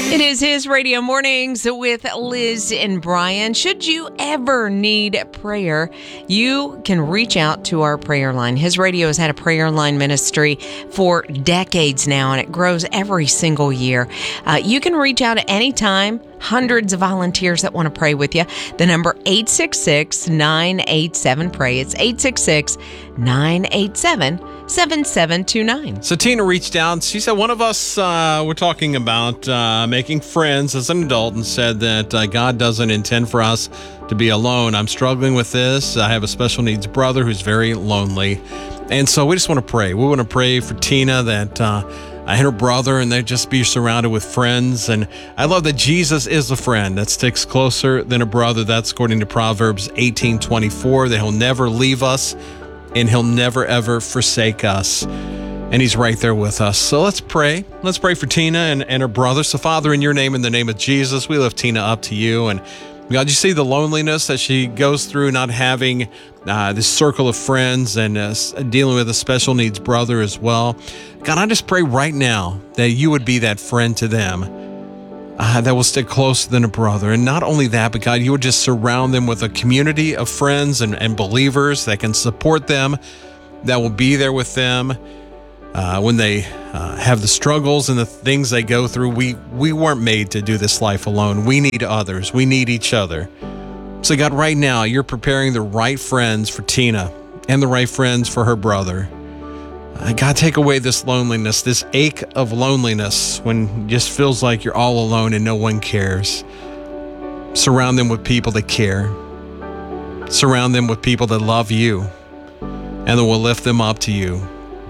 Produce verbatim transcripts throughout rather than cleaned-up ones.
It is His Radio Mornings with Liz and Brian. Should you ever need prayer, you can reach out to our prayer line. His Radio has had a prayer line ministry for decades now, and it grows every single year. Uh, you can reach out at any time. Hundreds of volunteers that want to pray with you. The number eight six six, nine eight seven, pray. It's eight six six, nine eight seven, seven seven two nine. So Tina reached out. She said one of us uh, were talking about uh, making friends as an adult and said that uh, God doesn't intend for us to be alone. I'm struggling with this. I have a special needs brother who's very lonely. And so we just want to pray. We want to pray for Tina that uh, and her brother, and they just be surrounded with friends. And I love that Jesus is a friend that sticks closer than a brother. That's according to Proverbs eighteen twenty-four, that he'll never leave us and he'll never ever forsake us. And he's right there with us. So let's pray. Let's pray for Tina and, and her brother. So Father, in your name, in the name of Jesus, we lift Tina up to you. And God, you see the loneliness that she goes through, not having uh, this circle of friends and uh, dealing with a special needs brother as well. God, I just pray right now that you would be that friend to them uh, that will stick closer than a brother. And not only that, but God, you would just surround them with a community of friends and, and believers that can support them, that will be there with them uh, when they uh, have the struggles and the things they go through. We, we weren't made to do this life alone. We need others. We need each other. So God, right now, you're preparing the right friends for Tina and the right friends for her brother. Uh, God, take away this loneliness, this ache of loneliness when it just feels like you're all alone and no one cares. Surround them with people that care. Surround them with people that love you and that will lift them up to you.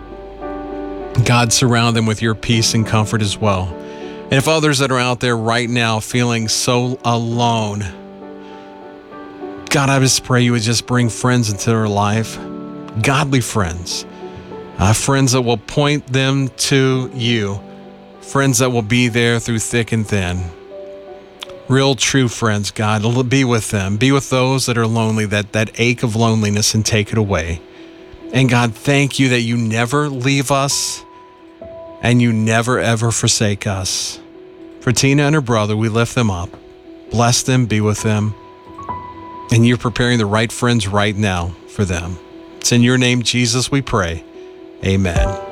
God, surround them with your peace and comfort as well. And if others that are out there right now feeling so alone, God, I just pray you would just bring friends into their life, godly friends. Uh, friends that will point them to you. Friends that will be there through thick and thin. Real, true friends, God. Be with them. Be with those that are lonely, that, that ache of loneliness, and take it away. And God, thank you that you never leave us and you never, ever forsake us. For Tina and her brother, we lift them up. Bless them, be with them. And you're preparing the right friends right now for them. It's in your name, Jesus, we pray. Amen.